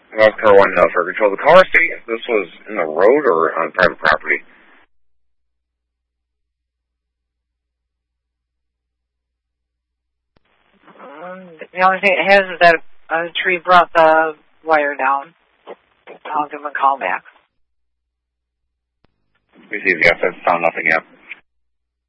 North Carolina for control. The caller state if this was in the road or on private property. The only thing it has is that a tree brought the wire down. I'll give him a call back. We see the assets found nothing yet.